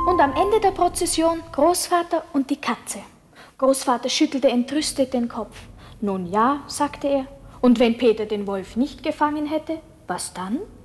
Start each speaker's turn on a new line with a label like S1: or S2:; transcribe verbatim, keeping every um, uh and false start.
S1: Und am Ende der Prozession Großvater und die Katze. Großvater schüttelte entrüstet den Kopf. Nun ja, sagte er, und wenn Peter den Wolf nicht gefangen hätte, was dann?